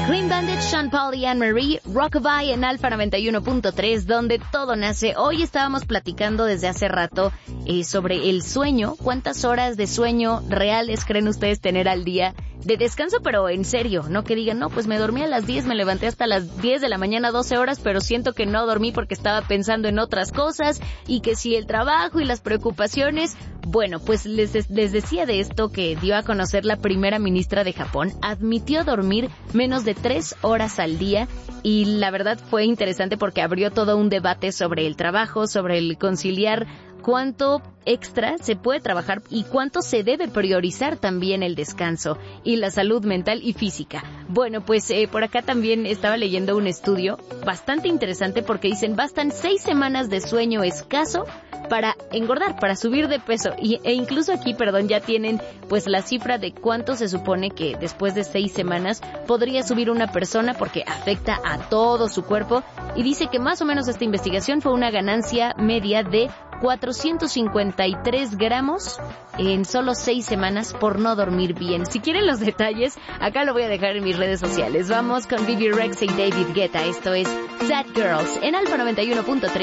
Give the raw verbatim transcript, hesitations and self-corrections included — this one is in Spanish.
Clean Bandit, Sean Paul y Anne-Marie, Rockabye en Alfa noventa y uno punto tres, donde todo nace. Hoy estábamos platicando desde hace rato eh, sobre el sueño. ¿Cuántas horas de sueño reales creen ustedes tener al día de descanso? Pero en serio, no que digan, no, pues me dormí a las diez, me levanté hasta las diez de la mañana, doce horas, pero siento que no dormí porque estaba pensando en otras cosas y que si el trabajo y las preocupaciones. Bueno, pues les, les decía de esto que dio a conocer la primera ministra de Japón. Admitió dormir menos de tres horas al día y la verdad fue interesante porque abrió todo un debate sobre el trabajo, sobre el conciliar cuánto extra se puede trabajar y cuánto se debe priorizar también el descanso y la salud mental y física. Bueno, pues eh, por acá también estaba leyendo un estudio bastante interesante porque dicen bastan seis semanas de sueño escaso para engordar, para subir de peso y, e incluso aquí, perdón, ya tienen pues la cifra de cuánto se supone que después de seis semanas podría subir una persona porque afecta a todo su cuerpo y dice que más o menos esta investigación fue una ganancia media de cuatrocientos cincuenta y tres gramos en solo seis semanas por no dormir bien. Si quieren los detalles, acá lo voy a dejar en mis redes sociales. Vamos con Bibi Rexa y David Guetta. Esto es Sad Girls en Alfa noventa y uno punto tres.